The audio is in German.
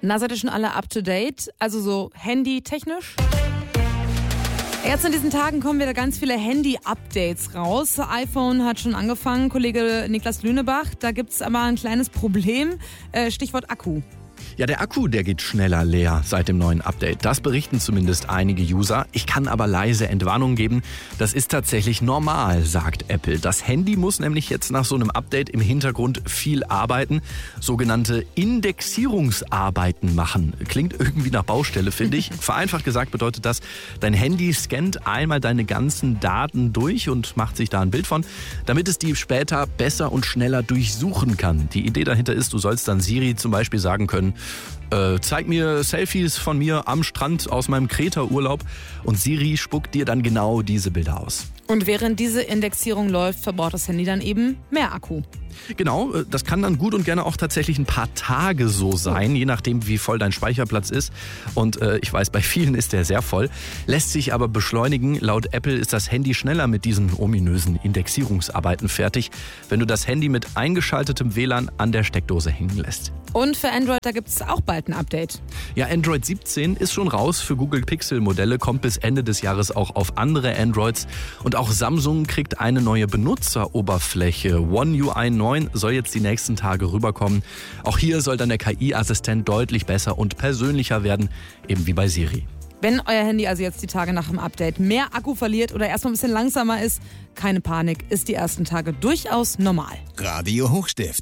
Na, seid ihr schon alle up to date? Also so handytechnisch? Jetzt in diesen Tagen kommen wieder ganz viele Handy-Updates raus. iPhone hat schon angefangen, Kollege Niklas Lünebach. Da gibt's aber ein kleines Problem, Stichwort Akku. Ja, der Akku, der geht schneller leer seit dem neuen Update. Das berichten zumindest einige User. Ich kann aber leise Entwarnung geben. Das ist tatsächlich normal, sagt Apple. Das Handy muss nämlich jetzt nach so einem Update im Hintergrund viel arbeiten. Sogenannte Indexierungsarbeiten machen. Klingt irgendwie nach Baustelle, finde ich. Vereinfacht gesagt bedeutet das, dein Handy scannt einmal deine ganzen Daten durch und macht sich da ein Bild von, damit es die später besser und schneller durchsuchen kann. Die Idee dahinter ist, du sollst dann Siri zum Beispiel sagen können, zeig mir Selfies von mir am Strand aus meinem Kreta-Urlaub und Siri spuckt dir dann genau diese Bilder aus. Und während diese Indexierung läuft, verbraucht das Handy dann eben mehr Akku. Genau, das kann dann gut und gerne auch tatsächlich ein paar Tage so sein, je nachdem wie voll dein Speicherplatz ist. Und ich weiß, bei vielen ist der sehr voll. Lässt sich aber beschleunigen. Laut Apple ist das Handy schneller mit diesen ominösen Indexierungsarbeiten fertig, wenn du das Handy mit eingeschaltetem WLAN an der Steckdose hängen lässt. Und für Android, da gibt es auch bald ein Update. Ja, Android 17 ist schon raus für Google Pixel-Modelle, kommt bis Ende des Jahres auch auf andere Androids. Und auch Samsung kriegt eine neue Benutzeroberfläche. One UI 9 soll jetzt die nächsten Tage rüberkommen. Auch hier soll dann der KI-Assistent deutlich besser und persönlicher werden, eben wie bei Siri. Wenn euer Handy also jetzt die Tage nach dem Update mehr Akku verliert oder erstmal ein bisschen langsamer ist, keine Panik, ist die ersten Tage durchaus normal. Radio Hochstift.